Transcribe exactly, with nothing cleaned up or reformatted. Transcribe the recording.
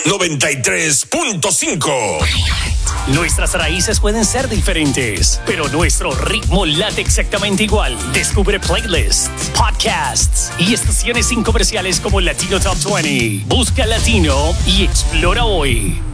noventa y tres punto cinco. Nuestras raíces pueden ser diferentes, pero nuestro ritmo late exactamente igual. Descubre playlists, podcasts y estaciones sin comerciales como Latino Top veinte. Busca Latino y explora hoy.